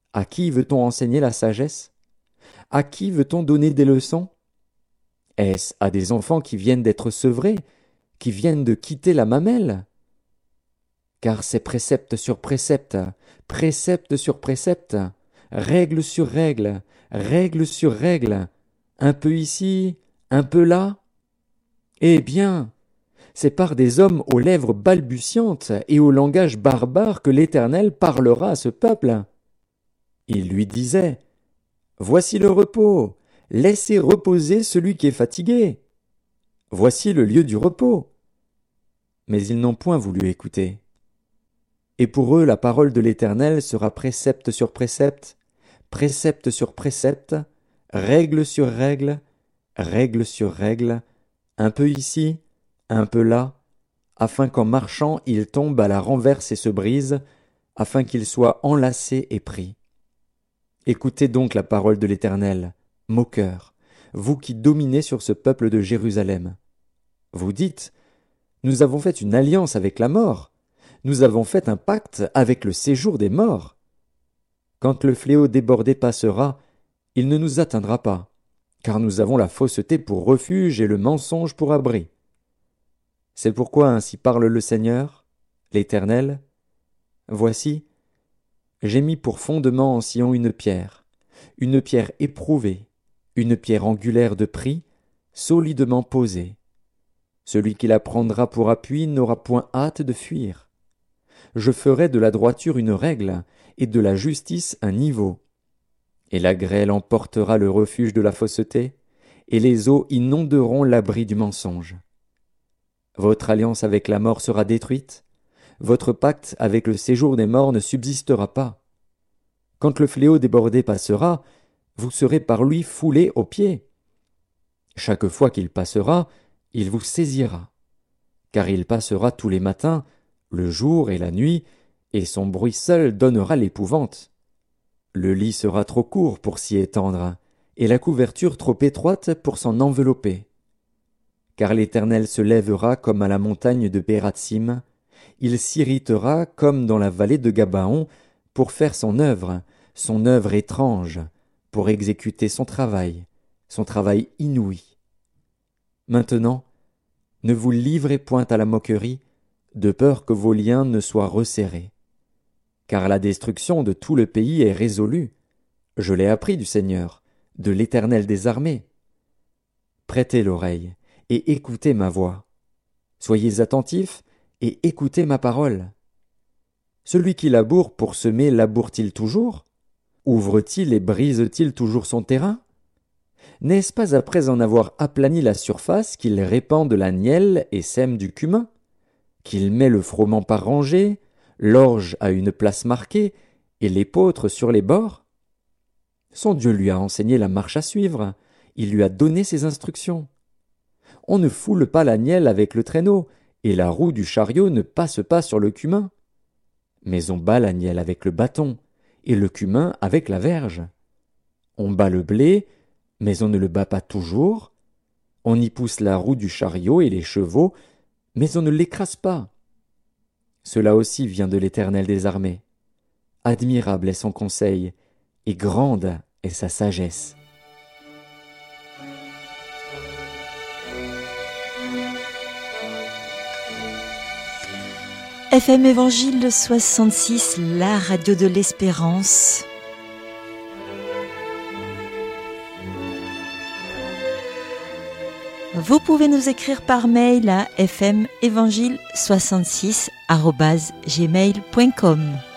À qui veut-on enseigner la sagesse? À qui veut-on donner des leçons? Est-ce à des enfants qui viennent d'être sevrés, qui viennent de quitter la mamelle? Car c'est précepte sur précepte, précepte sur précepte, règle sur règle, règle sur règle, un peu ici, un peu là. Eh bien, c'est par des hommes aux lèvres balbutiantes et au langage barbare que l'Éternel parlera à ce peuple. Il lui disait: Voici le repos, laissez reposer celui qui est fatigué. Voici le lieu du repos. Mais ils n'ont point voulu écouter. Et pour eux la parole de l'Éternel sera précepte sur précepte, précepte sur précepte, règle sur règle, règle sur règle, un peu ici, un peu là, afin qu'en marchant il tombe à la renverse et se brise, afin qu'il soit enlacé et pris. Écoutez donc la parole de l'Éternel, moqueurs, vous qui dominez sur ce peuple de Jérusalem. Vous dites: Nous avons fait une alliance avec la mort, nous avons fait un pacte avec le séjour des morts. Quand le fléau débordé passera, il ne nous atteindra pas, car nous avons la fausseté pour refuge et le mensonge pour abri. C'est pourquoi ainsi parle le Seigneur, l'Éternel. Voici, j'ai mis pour fondement en Sion une pierre éprouvée, une pierre angulaire de prix, solidement posée. Celui qui la prendra pour appui n'aura point hâte de fuir. Je ferai de la droiture une règle, et de la justice un niveau. Et la grêle emportera le refuge de la fausseté, et les eaux inonderont l'abri du mensonge. Votre alliance avec la mort sera détruite, votre pacte avec le séjour des morts ne subsistera pas. Quand le fléau débordé passera, vous serez par lui foulés aux pieds. Chaque fois qu'il passera, il vous saisira, car il passera tous les matins, le jour et la nuit, et son bruit seul donnera l'épouvante. Le lit sera trop court pour s'y étendre, et la couverture trop étroite pour s'en envelopper. Car l'Éternel se lèvera comme à la montagne de Pératsim, il s'irritera comme dans la vallée de Gabaon pour faire son œuvre étrange, pour exécuter son travail inouï. Maintenant, ne vous livrez point à la moquerie, de peur que vos liens ne soient resserrés. Car la destruction de tout le pays est résolue. Je l'ai appris du Seigneur, de l'Éternel des armées. Prêtez l'oreille et écoutez ma voix. Soyez attentifs et écoutez ma parole. Celui qui laboure pour semer laboure-t-il toujours? Ouvre-t-il et brise-t-il toujours son terrain? N'est-ce pas après en avoir aplani la surface qu'il répand de la nielle et sème du cumin? Qu'il met le froment par rangées, l'orge à une place marquée, et l'épeautre sur les bords? Son Dieu lui a enseigné la marche à suivre, il lui a donné ses instructions. On ne foule pas la nielle avec le traîneau, et la roue du chariot ne passe pas sur le cumin. Mais on bat la nielle avec le bâton, et le cumin avec la verge. On bat le blé, mais on ne le bat pas toujours. On y pousse la roue du chariot et les chevaux, mais on ne l'écrase pas. Cela aussi vient de l'Éternel des armées. Admirable est son conseil, et grande est sa sagesse. FM Évangile 66, la radio de l'espérance. Vous pouvez nous écrire par mail à fmevangile66@gmail.com.